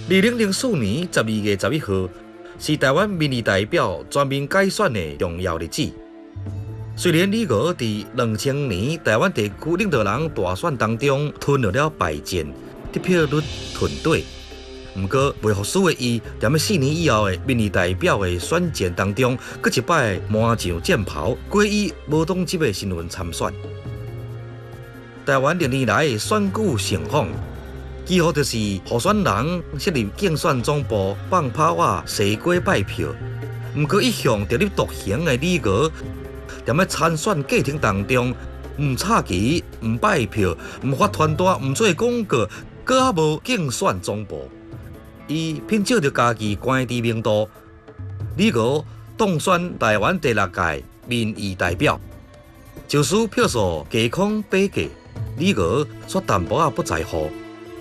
2004年12月11號是台灣民意代表全面改選的重要日子。雖然李娥在2000年台灣地區領導人大選當中吞落了敗戰，得票率屯底，不過未服輸的伊，在4年以後的民意代表的選戰當中，佫一擺滿上戰袍，改以無黨籍的身份參選。台灣歷年來的選舉盛況，幾乎就是候選人設立競選總部放炮啊、西瓜拜票。不過一向特立獨行的李娥，在參選過程當中，唔插旗、唔拜票、唔發傳單、唔做廣告，佫還無競選總部。伊憑借着家己高知名度，李娥當選台灣第6屆民意代表，就使票數隔空比價。李娥卻淡薄仔不在乎。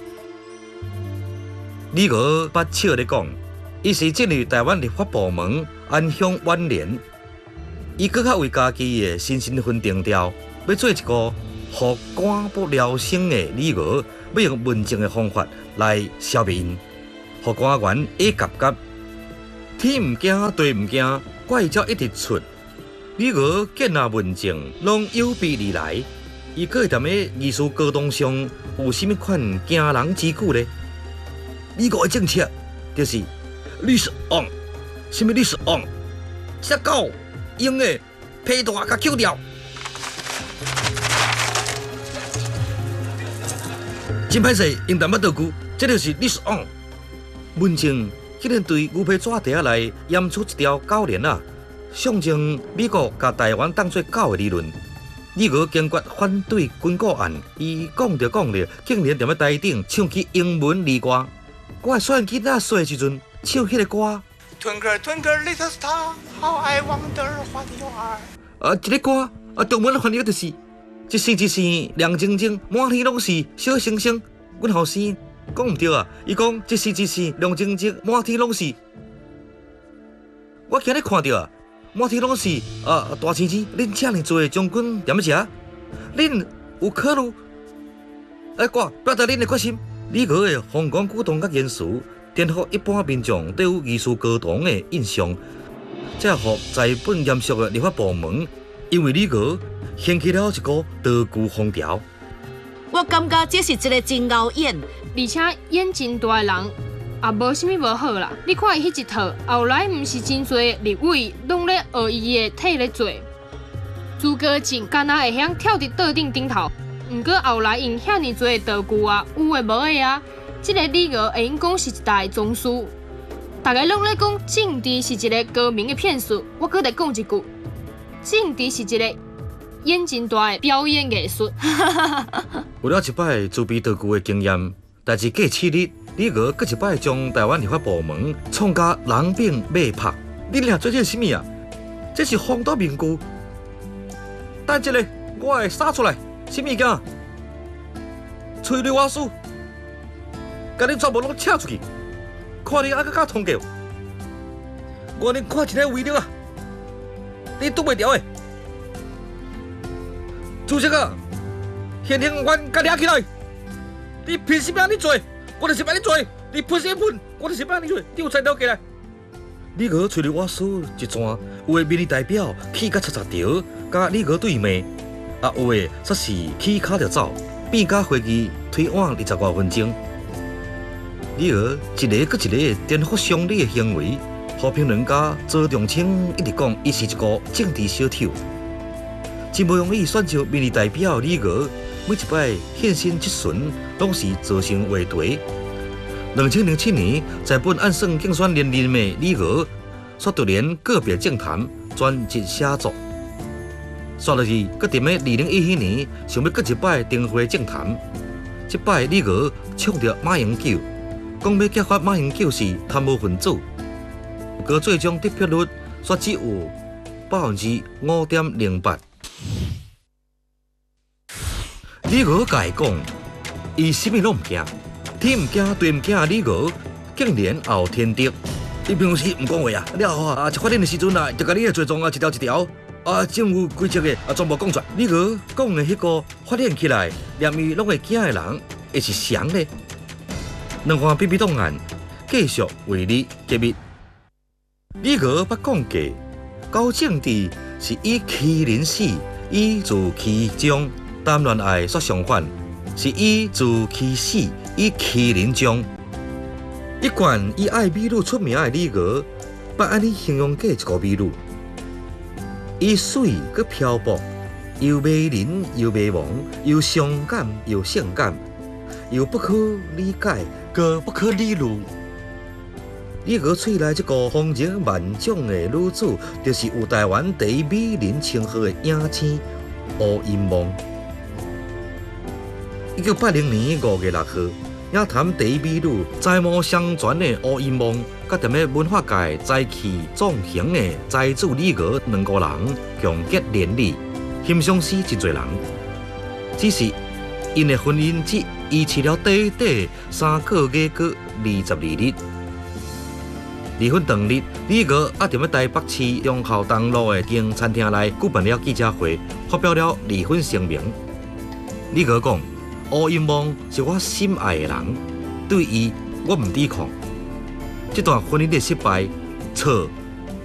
李娥捌笑咧講，伊是進入台灣立法部門安享晚年，伊佫較為家己的新身份定調，要做一個互官不聊生的李娥，要用文靜的方法來消滅因，互官員會夾夾，天唔驚地唔驚，怪招一直出。李娥見啊文靜，攏有備而來。伊佫會踮咧藝術高度上有甚物款驚人之舉呢？李娥的政策就是你是王，什麼你是王，隻狗用的皮帶甲揪掉，真歹勢用淡薄道具，這就是你是王。文靜竟然對牛皮紙袋來驗出一條狗鏈啊，象徵美國甲台灣當作狗的理論。李娥堅決反對軍購案，伊講着，竟然踮咧台頂唱起英文兒歌。我係細囡仔細時陣唱迄個歌。Twinkle twinkle little star, how I wonder what you are。這個歌中文翻譯就是一星一星亮晶晶，滿天攏是小星星。阮後生講唔對啊，伊講一星一星亮晶晶，滿天攏是。我今日看到啊。滿天攏是大青青，恁這麼多將軍踮咧食，恁有考慮？我表達恁的決心。李娥的風光舉動甲言辭，顛覆一般民眾對有藝術高度的印象，這互在本嚴肅的立法部門，因為李娥掀起了一股道具風潮。 我感覺這是一個真牛演， 而且演真大的人。也無啥物無好啦，你看伊迄一套，後來毋是真濟立委攏咧學伊的體咧做。朱家靖敢若會曉跳佇桌頂頭，毋過後來用遐爾濟道具啊，有誒無誒啊，即個李娥會用講是一代宗師。大家攏咧講政治是一個高明嘅騙術，我閣來講一句，政治是一個演真大嘅表演藝術。 有了一擺自備道具嘅經驗，代志過7日。李娥佫一擺將台灣立法部門創甲人柄馬拍，你倆做這是啥物啊？這是荒島名句。等一下，我會殺出來，啥物件？催淚瓦斯，甲你全部攏扯出去，看你還閣較通過。我連看一個威力啊，你擋袂牢誒。主席啊，現行員甲抓起來，你憑什麼安尼做？我就是要你做，你噴什麼噴？我就是要你做，你有才了過來。李娥催淚瓦斯一轉，有的民意代表氣甲擦條，甲李娥對罵，有的則是起腳就走，變甲會議推往20多分鐘。李娥一個閣一個顛覆常理的行為，互評論家周重清一直講伊是一個政治小丑。真無容易選上民意代表李娥。每一擺獻身即巡，攏是造成話題。2007年，在本按算競選連任的李娥，煞突然個別政壇專輯寫作，煞落去，閣踮咧2011年，想要閣一擺重回政壇。這擺李娥唱着馬英九，講要激發馬英九是貪污分子，不過最終得票率煞只有5.08%。李娥甲伊講，伊啥物攏唔驚，天唔驚地唔驚。李娥竟然也有天敵，伊平時唔講話啊，了後啊，一發展的時陣啊，就甲你的罪狀啊一條一條政府規則的全部講出來。李娥講的迄個發展起來，連伊攏會驚的人，會是誰呢？兩項秘密檔案， 继续为你揭秘。李娥捌讲过，搞政治是以其人死，以治其终；谈恋爱却相反，是以治其死，以其人终。一贯以爱美女出名的李娥，捌安尼形容过一个美女：伊水佮漂泊，又迷人又迷茫，又伤感又性感，又不可理解，佮不可理喻。李娥喙内这个风情万种的女子，就是有台湾第一美人称号的影星乌因梦。1980年5月6号，影坛第一美女、才貌双全的乌因梦，甲踮咧文化界财气纵横的才子李娥两个人共结连理，欣赏死真侪人。只是因的婚姻只维持了短3个月过22日。离婚当日，李娥还踮咧台北市忠孝东路的间餐厅内举办了记者会，发表了离婚声明。李娥讲：“乌因梦是我心爱的人，对伊我唔抵抗。这段婚姻的失败，错